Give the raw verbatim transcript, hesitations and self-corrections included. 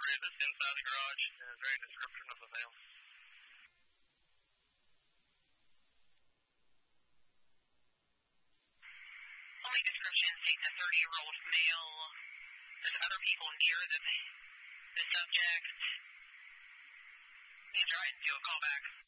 Is this inside the garage? Is there any description of the male? Only description states a thirty-year-old male. There's other people near the, the subject. He's trying to do a callback.